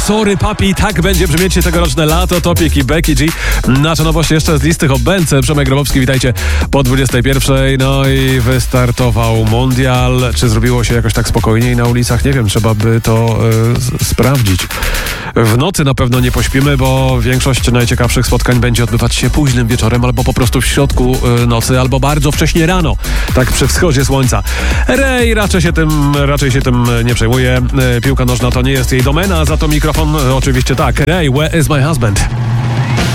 Sorry Papi, tak będzie brzmieć tegoroczne lato. Topik i Becky G. Nasza nowość jeszcze z listy Hobbence. Przemek Grabowski, witajcie po 21. No i wystartował mundial. Czy zrobiło się jakoś tak spokojniej na ulicach? Nie wiem, trzeba by to sprawdzić. W nocy na pewno nie pośpimy, bo większość najciekawszych spotkań będzie odbywać się późnym wieczorem, albo po prostu w środku nocy, albo bardzo wcześnie rano, tak przy wschodzie słońca. Ray raczej się tym nie przejmuje. Piłka nożna to nie jest jej domena, za to mikrofon oczywiście tak. Ray, where is my husband?